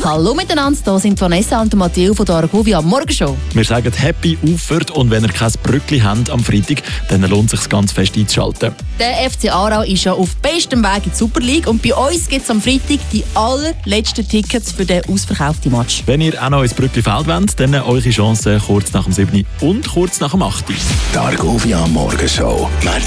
Hallo miteinander, hier sind Vanessa und Matteo von der Argovia Morgenshow. Wir sagen Happy Auffahrt und wenn ihr kein Brückli habt am Freitag, dann lohnt es sich ganz fest einzuschalten. Der FC Aarau ist ja auf bestem Weg in die Super League und bei uns gibt es am Freitag die allerletzten Tickets für den ausverkauften Match. Wenn ihr auch noch ins Brückli-Feld wollt, dann eure Chance kurz nach dem 7. und kurz nach dem 8. Die Argovia Morgenshow wird